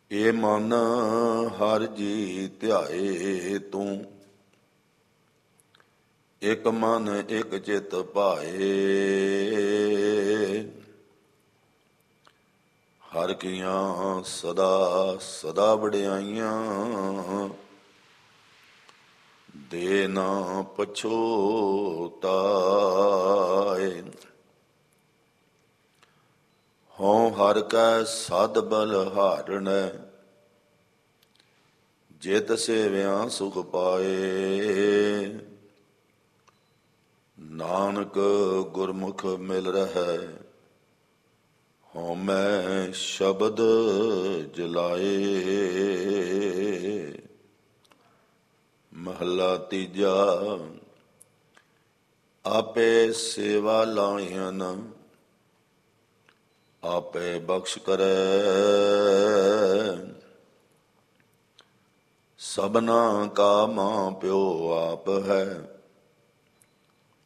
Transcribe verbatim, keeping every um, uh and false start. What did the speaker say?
ਏ ਮਨ ਹਰਿ ਜੀ ਧਿਆਏ ਤੂੰ, ਇਕ ਮਨ ਇਕ ਚਿਤ ਭਾਏ। ਹਰਿ ਕੀਆਂ ਸਦਾ ਸਦਾ ਵਡਿਆਈਆਂ, ਦੇ ਨਾ ਪਛੋਤਾਏ। ਹਉ ਹਰਿ ਕੈ ਸਦ ਬਲਿਹਾਰਣੈ, ਜਿਤ ਸੇਵਿਆਂ ਸੁਖ ਪਾਏ। ਨਾਨਕ ਗੁਰਮੁਖ ਮਿਲ ਰਹੈ, ਹਉਮੈ ਸ਼ਬਦ ਜਲਾਏ। ਮਹੱਲਾ ਤੀਜਾ। ਆਪੇ ਸੇਵਾ ਲਾਇਨ, ਆਪੇ ਬਖਸ਼ ਕਰੈ। ਸਭਨਾ ਕਾ ਮਾਂ ਪਿਓ ਆਪ ਹੈ,